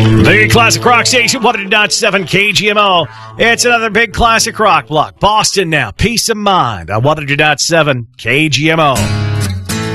The Classic Rock Station, 100.7 KGMO. It's another big classic rock block. Boston now. Peace of mind on 100.7 KGMO.